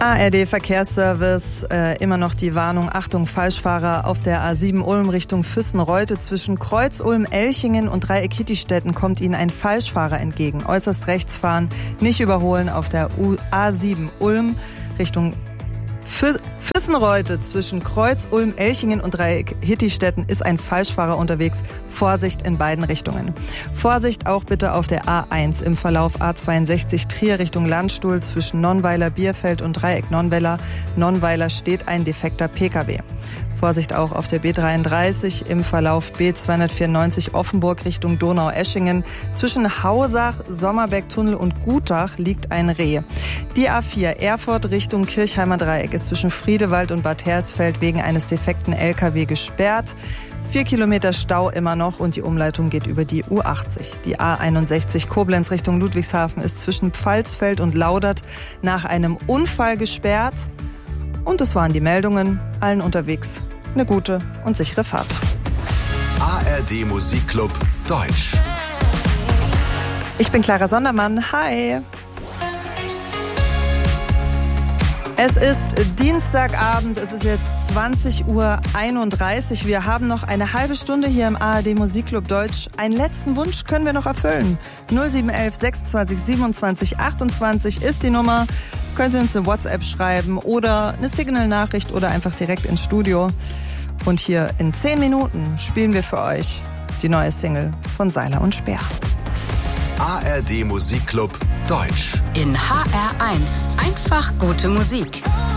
ARD Verkehrsservice, immer noch die Warnung, Achtung, Falschfahrer auf der A7 Ulm Richtung Füssen-Reute. Zwischen Kreuz Ulm-Elchingen und Dreieck Hittistetten kommt Ihnen ein Falschfahrer entgegen. Äußerst rechts fahren, nicht überholen auf der A7 Ulm Richtung Füssen-Reute. Zwischen Kreuz Ulm-Elchingen und Dreieck Hittistetten ist ein Falschfahrer unterwegs. Vorsicht in beiden Richtungen. Vorsicht auch bitte auf der A1 im Verlauf A62 Trier Richtung Landstuhl zwischen Nonnweiler, Bierfeld und Dreieck Nonnweiler steht ein defekter Pkw. Vorsicht auch auf der B33 im Verlauf B294 Offenburg Richtung Donau-Eschingen. Zwischen Hausach, Sommerbergtunnel und Gutach liegt ein Reh. Die A4 Erfurt Richtung Kirchheimer Dreieck ist zwischen Friedewald und Bad Hersfeld wegen eines defekten LKW gesperrt. 4 Kilometer Stau immer noch und die Umleitung geht über die U80. Die A61 Koblenz Richtung Ludwigshafen ist zwischen Pfalzfeld und Laudert nach einem Unfall gesperrt. Und das waren die Meldungen. Allen unterwegs eine gute und sichere Fahrt. ARD Musikclub Deutsch. Ich bin Clara Sondermann. Hi. Es ist Dienstagabend, es ist jetzt 20:31 Uhr. Wir haben noch eine halbe Stunde hier im ARD Musikclub Deutsch. Einen letzten Wunsch können wir noch erfüllen. 0711 26 27 28 ist die Nummer. Könnt ihr uns eine WhatsApp schreiben oder eine Signal-Nachricht oder einfach direkt ins Studio. Und hier in 10 Minuten spielen wir für euch die neue Single von Seiler und Speer. ARD Musikclub Deutsch. In HR1 einfach gute Musik.